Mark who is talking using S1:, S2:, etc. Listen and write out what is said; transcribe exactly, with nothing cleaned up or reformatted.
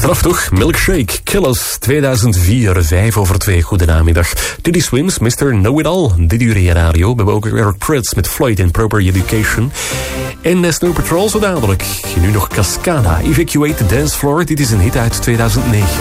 S1: Vanaf toch, Milkshake, Killers, tweeduizend vier, vijf over twee, goedenamiddag. Diddy Swims, mister Know-It-All, dit uur in radio. We hebben ook Eric Prydz met Floyd in Proper Education. En Snow Patrol zo dadelijk. Nu nog Cascada, Evacuate the Dance Floor, dit is een hit uit tweeduizend negen.